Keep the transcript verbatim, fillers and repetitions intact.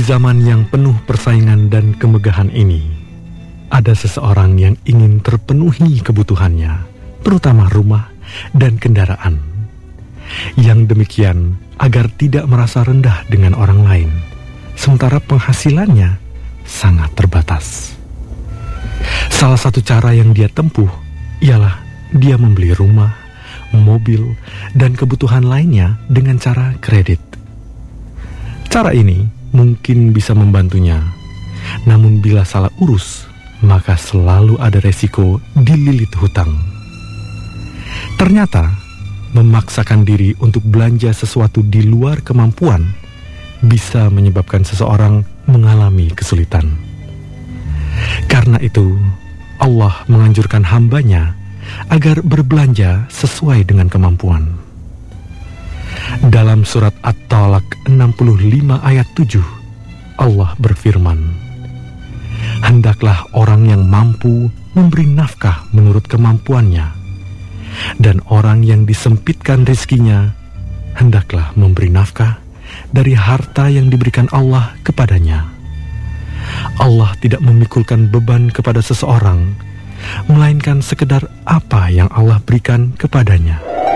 zaman yang penuh persaingan dan kemegahan ini, ada seseorang yang ingin terpenuhi kebutuhannya, terutama rumah dan kendaraan. Yang demikian agar tidak merasa rendah dengan orang lain, sementara penghasilannya sangat terbatas. Salah satu cara yang dia tempuh ialah dia membeli rumah, mobil, dan kebutuhan lainnya dengan cara kredit. Cara ini mungkin bisa membantunya, namun bila salah urus, maka selalu ada resiko dililit hutang. Ternyata, memaksakan diri untuk belanja sesuatu di luar kemampuan bisa menyebabkan seseorang mengalami kesulitan. Karena itu, Allah menganjurkan hambanya agar berbelanja sesuai dengan kemampuan. Dalam surat At-Talaq enam puluh lima ayat tujuh, Allah berfirman, "Hendaklah orang yang mampu memberi nafkah menurut kemampuannya, dan orang yang disempitkan rezekinya, hendaklah memberi nafkah dari harta yang diberikan Allah kepadanya." Allah tidak memikulkan beban kepada seseorang, melainkan sekedar apa yang Allah berikan kepadanya.